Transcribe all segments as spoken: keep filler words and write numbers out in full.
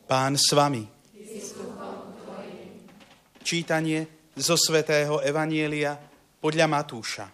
Pán s vami. Čítanie zo svätého Evanjelia podľa Matúša.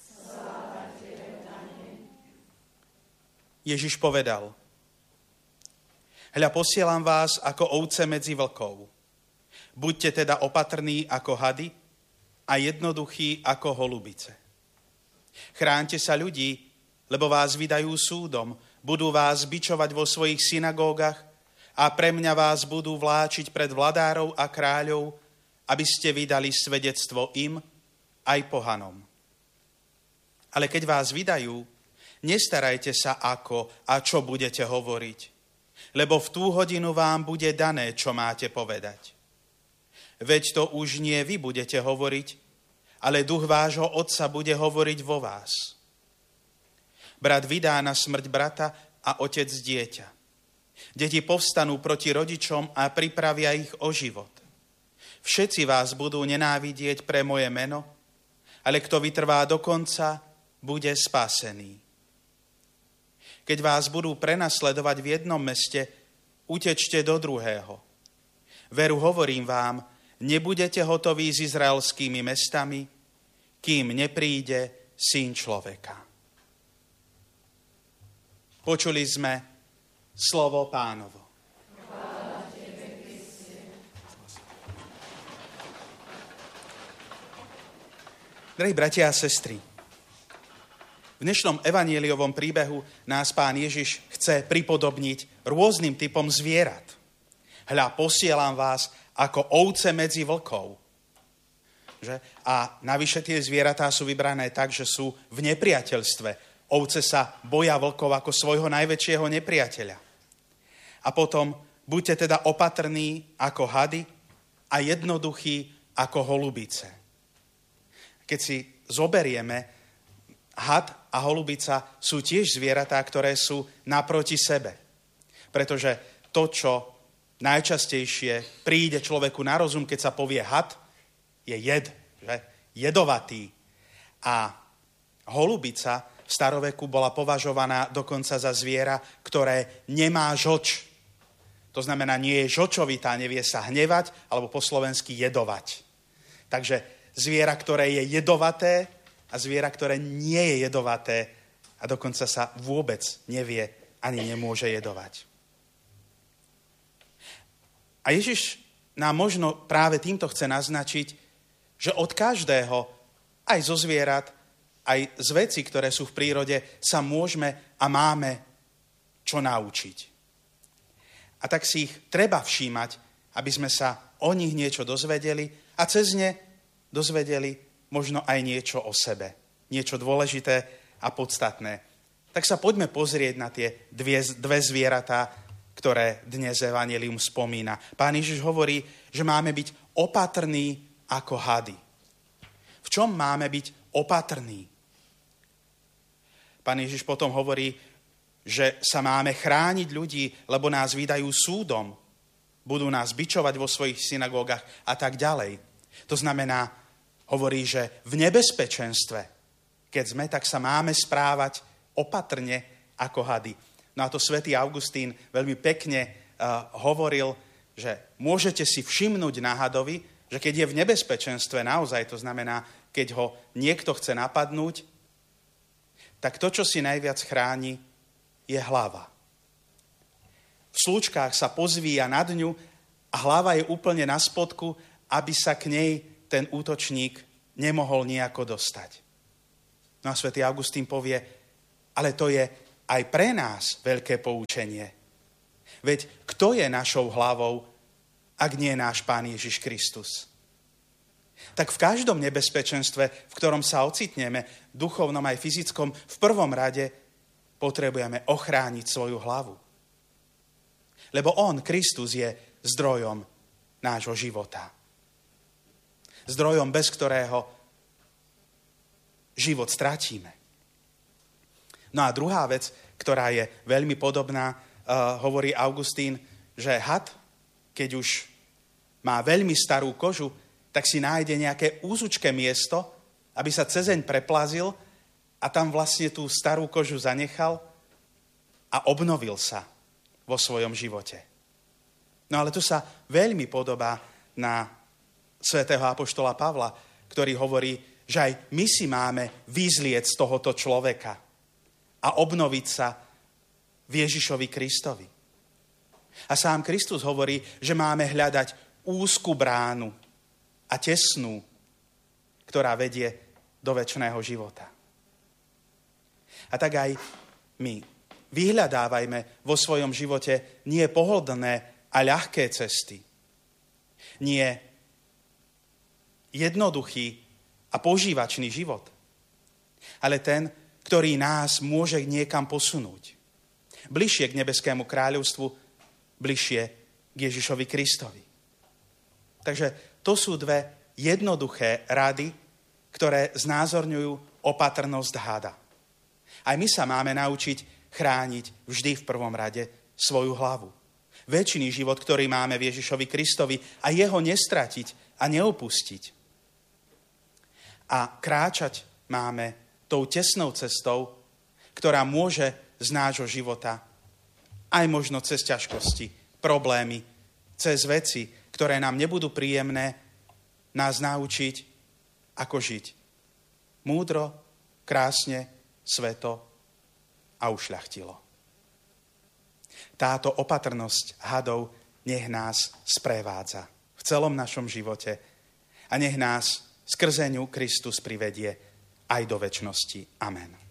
Ježiš povedal: Hľa, posielam vás ako ovce medzi vlkov. Buďte teda opatrní ako hady a jednoduchí ako holubice. Chráňte sa ľudí, lebo vás vydajú súdom, budú vás bičovať vo svojich synagógach a pre mňa vás budú vláčiť pred vladárov a kráľov, aby ste vydali svedectvo im aj pohanom. Ale keď vás vydajú, nestarajte sa ako a čo budete hovoriť, lebo v tú hodinu vám bude dané, čo máte povedať. Veď to už nie vy budete hovoriť, ale duch vášho Otca bude hovoriť vo vás. Brat vydá na smrť brata a otec dieťa. Deti povstanú proti rodičom a pripravia ich o život. Všetci vás budú nenávidieť pre moje meno, ale kto vytrvá do konca, bude spasený. Keď vás budú prenasledovať v jednom meste, utečte do druhého. Veru hovorím vám, nebudete hotoví s izraelskými mestami, kým nepríde Syn človeka. Počuli sme slovo Pánovo. Drahí bratia a sestry, v dnešnom evanjeliovom príbehu nás Pán Ježiš chce pripodobniť rôznym typom zvierat. Hľa, posielam vás ako ovce medzi vlkov. Že? A navyše tie zvieratá sú vybrané tak, že sú v nepriateľstve. Ovce sa boja vlkov ako svojho najväčšieho nepriateľa. A potom buďte teda opatrní ako hady a jednoduchí ako holubice. Keď si zoberieme, had a holubica sú tiež zvieratá, ktoré sú naproti sebe. Pretože to, čo najčastejšie príde človeku na rozum, keď sa povie had, je jed, že? Jedovatý. A holubica v staroveku bola považovaná dokonca za zviera, ktoré nemá žoč. To znamená, nie je žočovitá, nevie sa hnevať, alebo po slovensky jedovať. Takže zviera, ktoré je jedovaté a zviera, ktoré nie je jedovaté a dokonca sa vôbec nevie, ani nemôže jedovať. A Ježiš nám možno práve týmto chce naznačiť, že od každého, aj zo zvierat, aj z vecí, ktoré sú v prírode, sa môžeme a máme čo naučiť. A tak si ich treba všímať, aby sme sa o nich niečo dozvedeli a cez ne dozvedeli možno aj niečo o sebe. Niečo dôležité a podstatné. Tak sa poďme pozrieť na tie dve, dve zvieratá, ktoré dnes evanjelium spomína. Pán Ježiš hovorí, že máme byť opatrní ako hady. V čom máme byť opatrní? Pán Ježiš potom hovorí, že sa máme chrániť ľudí, lebo nás vydajú súdom, budú nás bičovať vo svojich synagógach a tak ďalej. To znamená, hovorí, že v nebezpečenstve, keď sme, tak sa máme správať opatrne ako hady. No a to svätý Augustín veľmi pekne uh, hovoril, že môžete si všimnúť na hadovi, že keď je v nebezpečenstve naozaj, to znamená, keď ho niekto chce napadnúť, tak to, čo si najviac chráni, je hlava. V slúčkách sa pozvíja nad ňu a hlava je úplne na spodku, aby sa k nej ten útočník nemohol nejako dostať. No a svätý Augustín povie, ale to je aj pre nás veľké poučenie. Veď kto je našou hlavou, ak nie je náš Pán Ježiš Kristus? Tak v každom nebezpečenstve, v ktorom sa ocitneme, duchovnom aj fyzickom, v prvom rade potrebujeme ochrániť svoju hlavu. Lebo on, Kristus, je zdrojom nášho života. Zdrojom, bez ktorého život stratíme. No a druhá vec, ktorá je veľmi podobná, uh, hovorí Augustín, že had, keď už má veľmi starú kožu, tak si nájde nejaké úzučké miesto, aby sa cezeň preplazil a tam vlastne tú starú kožu zanechal a obnovil sa vo svojom živote. No ale to sa veľmi podobá na svätého apoštola Pavla, ktorý hovorí, že aj my si máme vyzlieť z tohoto človeka a obnoviť sa v Ježišovi Kristovi. A sám Kristus hovorí, že máme hľadať úzku bránu a tesnú, ktorá vedie do večného života. A tak aj my vyhľadávajme vo svojom živote nie pohodlné a ľahké cesty, nie jednoduchý a požívačný život, ale ten, ktorý nás môže niekam posunúť. Bližšie k nebeskému kráľovstvu, bližšie k Ježišovi Kristovi. Takže to sú dve jednoduché rady, ktoré znázorňujú opatrnosť hada. Aj my sa máme naučiť chrániť vždy v prvom rade svoju hlavu. Večný život, ktorý máme v Ježišovi Kristovi a jeho nestratiť a neopustiť. A kráčať máme tou tesnou cestou, ktorá môže z nášho života aj možno cez ťažkosti, problémy, cez veci, ktoré nám nebudú príjemné, nás naučiť, ako žiť. Múdro, krásne, sveto a ušľachtilo. Táto opatrnosť hadov nech nás sprevádza v celom našom živote a nech nás skrze ňu Kristus privedie aj do večnosti. Amen.